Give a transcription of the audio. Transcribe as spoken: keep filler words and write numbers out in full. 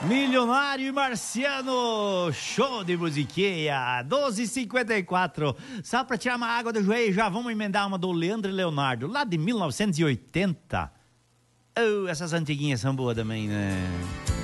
Milionário e Marciano, show de musiquinha, doze e cinquenta e quatro. Só pra tirar uma água do joelho, já vamos emendar uma do Leandro e Leonardo, lá de mil novecentos e oitenta. Oh, essas antiguinhas são boas também, né?